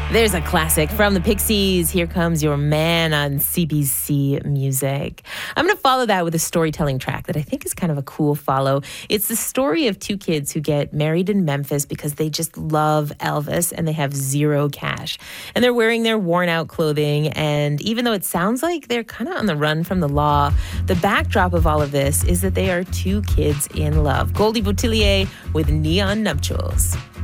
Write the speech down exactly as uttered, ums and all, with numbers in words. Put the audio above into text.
There's a classic from the Pixies. Here Comes Your Man on C B C Music. I'm going to follow that with a storytelling track that I think is kind of a cool follow. It's the story of two kids who get married in Memphis because they just love Elvis and they have zero cash. And they're wearing their worn out clothing. And even though it sounds like they're kind of on the run from the law, the backdrop of all of this is that they are two kids in love. Goldie Boutillier with Neon Nuptials.